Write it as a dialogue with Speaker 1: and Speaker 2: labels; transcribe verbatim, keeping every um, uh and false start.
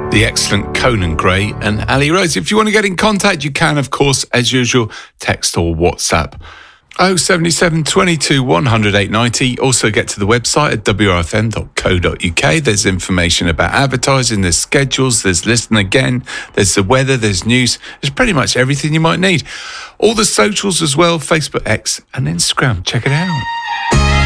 Speaker 1: The excellent Conan Gray and Ali Rose. If you want to get in contact, you can, of course, as usual, text or WhatsApp. oh seven seven, two two, one hundred, eight ninety. Also get to the website at w r f m dot co dot u k. There's information about advertising, there's schedules, there's listen again, there's the weather, there's news. There's pretty much everything you might need. All the socials as well, Facebook, X and Instagram. Check it out.